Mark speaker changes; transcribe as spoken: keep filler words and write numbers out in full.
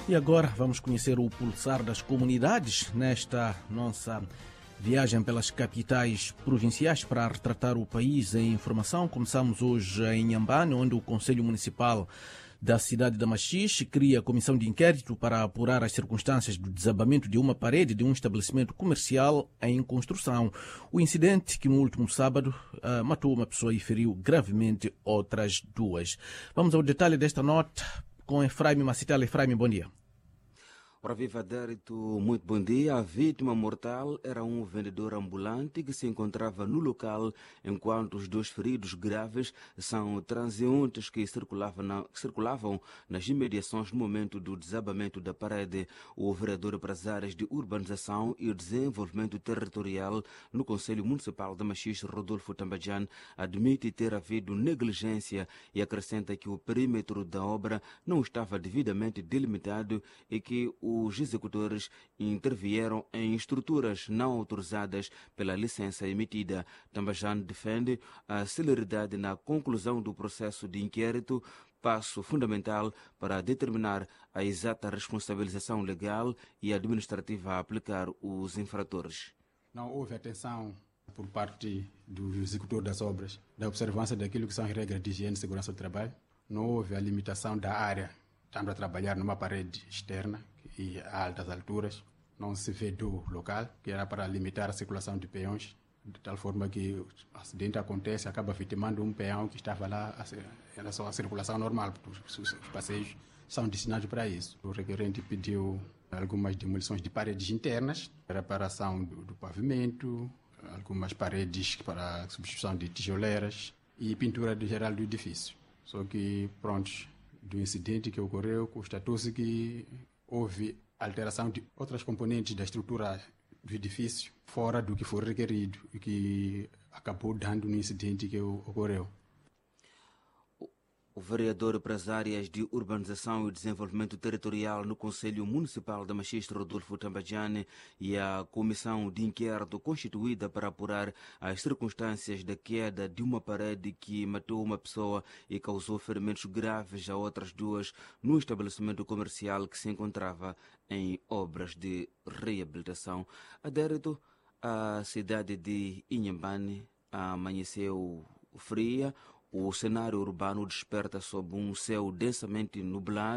Speaker 1: E agora vamos conhecer o pulsar das comunidades nesta nossa viagem pelas capitais provinciais para retratar o país em informação. Começamos hoje em Inhambane, onde o Conselho Municipal da cidade da Machixe cria a comissão de inquérito para apurar as circunstâncias do desabamento de uma parede de um estabelecimento comercial em construção. O incidente, que no último sábado uh, matou uma pessoa e feriu gravemente outras duas. Vamos ao detalhe desta nota com Efraim Macitel. Efraim, bom dia.
Speaker 2: Ora viva, Dérito, muito bom dia. A vítima mortal era um vendedor ambulante que se encontrava no local, enquanto os dois feridos graves são transeuntes que circulavam, na, que circulavam nas imediações no momento do desabamento da parede. O vereador para as áreas de urbanização e desenvolvimento territorial no Conselho Municipal de Machixe, Rodolfo Tambadjan, admite ter havido negligência e acrescenta que o perímetro da obra não estava devidamente delimitado e que os executores intervieram em estruturas não autorizadas pela licença emitida. Tambajane defende a celeridade na conclusão do processo de inquérito, passo fundamental para determinar a exata responsabilização legal e administrativa a aplicar os infratores.
Speaker 3: Não houve atenção por parte do executor das obras da observância daquilo que são as regras de higiene e segurança do trabalho. Não houve a limitação da área. Estamos a trabalhar numa parede externa e a altas alturas. Não se vedou local, que era para limitar a circulação de peões, de tal forma que o acidente acontece, acaba vitimando um peão que estava lá, era só a circulação normal, porque os passeios são destinados para isso. O requerente pediu algumas demolições de paredes internas, reparação do, do pavimento, algumas paredes para a substituição de tijoleiras e pintura de geral do edifício. Só que, pronto, do incidente que ocorreu, constatou-se que houve alteração de outras componentes da estrutura do edifício fora do que foi requerido e que acabou dando no incidente que ocorreu.
Speaker 2: O vereador para as áreas de urbanização e desenvolvimento territorial no Conselho Municipal da Machixe, Rodolfo Tambadjane, e a comissão de inquérito constituída para apurar as circunstâncias da queda de uma parede que matou uma pessoa e causou ferimentos graves a outras duas no estabelecimento comercial que se encontrava em obras de reabilitação. Adérito, a cidade de Inhambane amanheceu fria. O cenário urbano desperta sob um céu densamente nublado.